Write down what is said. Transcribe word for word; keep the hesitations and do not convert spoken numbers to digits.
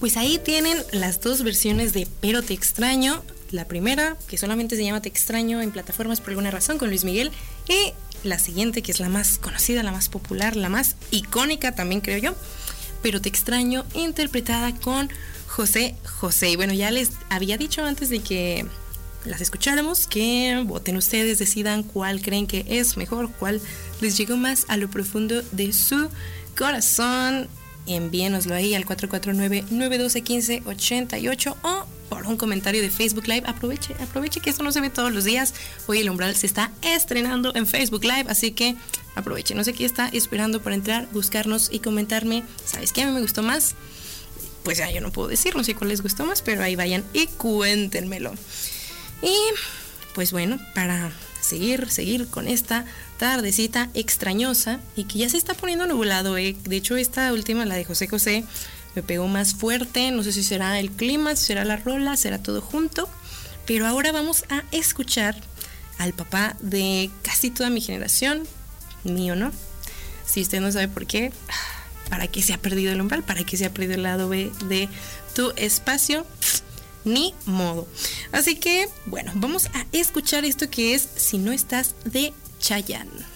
Pues ahí tienen las dos versiones de Pero Te Extraño. La primera, que solamente se llama Te Extraño en plataformas por alguna razón, con Luis Miguel. Y la siguiente, que es la más conocida, la más popular, la más icónica también, creo yo. Pero Te Extraño, interpretada con José José. Y bueno, ya les había dicho antes de que las escucháramos que voten ustedes, decidan cuál creen que es mejor, cuál les llegó más a lo profundo de su corazón. Envíenoslo ahí al cuatro cuatro nueve, nueve uno dos, uno cinco ocho ocho o por un comentario de Facebook Live. Aproveche, aproveche que esto no se ve todos los días. Hoy El Umbral se está estrenando en Facebook Live, así que aproveche. No sé qué está esperando para entrar, buscarnos y comentarme. ¿Sabes qué? A mí me gustó más. Pues ya yo no puedo decir, no sé cuál les gustó más, pero ahí vayan y cuéntenmelo. Y pues bueno, para seguir, seguir con esta tardecita extrañosa y que ya se está poniendo nublado, ¿eh? De hecho, esta última, la de José José, me pegó más fuerte. No sé si será el clima, si será la rola, será todo junto. Pero ahora vamos a escuchar al papá de casi toda mi generación, mío, ¿no? Si usted no sabe por qué, ¿para qué se ha perdido el umbral? ¿Para qué se ha perdido el lado B de Tu Espacio? Ni modo. Así que, bueno, vamos a escuchar esto que es Si No Estás, de Chayanne.